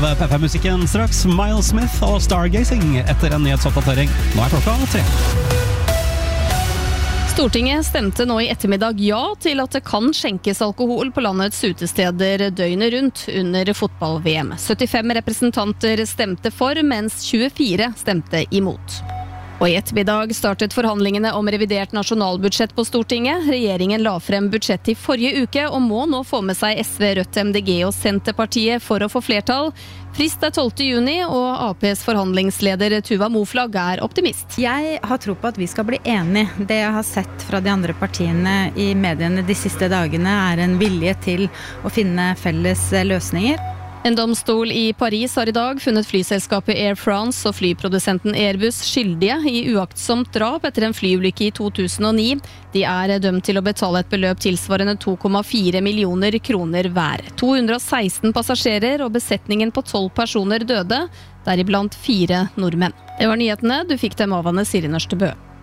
PP-musikken straks. Miles Smith og Stargazing etter en nyhetsoppdatering. Nå klokka 3. Stortinget stemte nå i ettermiddag ja til at det kan skjenkes alkohol på landets utesteder døgnet rundt under fotball-VM. 75 representanter stemte for, mens 24 stemte imot. Og i ettermiddag startet forhandlingene om revidert nasjonalbudsjett på Stortinget. Regjeringen la frem budsjett i forrige uke og må nå få med seg SV, Rødt, MDG og Senterpartiet for å få flertall. Frist 12. juni, og APs forhandlingsleder Tuva Moflag er optimist. Jeg har tro på at vi skal bli enige. Det jeg har sett fra de andre partiene i mediene de siste dagene er en vilje til å finne felles løsninger. En domstol i Paris har i dag funnet flyselskapet Air France og flyprodusenten Airbus skyldige i uaktsomt drap etter en flyulykke i 2009. De er dømt til å betale et beløp tilsvarende 2,4 millioner kroner hver. 216 passasjerer og besetningen på 12 personer døde, deriblant 4 nordmenn. Det var nyhetene, du fikk dem av Anne Siri Nørstebø.